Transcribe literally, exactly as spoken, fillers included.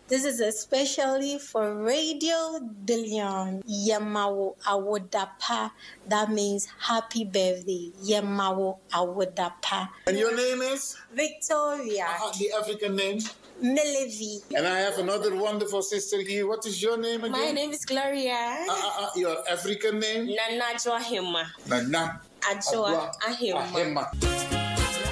This is especially for Radio De Leon. Yemawo Awodapa. That means happy birthday. Yemawo Awodapa. And your name is? Victoria. Uh, the African name? Melevi. And I have another wonderful sister here. What is your name again? My name is Gloria. Uh, uh, uh, your African name? Nana Joahima. Nana Ajoa Ahima. Ahima.